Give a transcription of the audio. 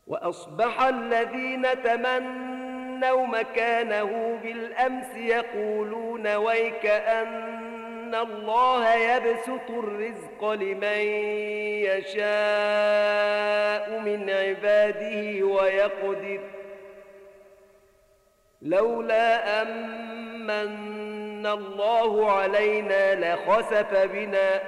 وأصبح الذين تمنوا مكانه بالأمس يقولون ويك أن الله يبسط الرزق لمن يشاء من عباده ويقدر لولا أمن الله علينا لخسف بنا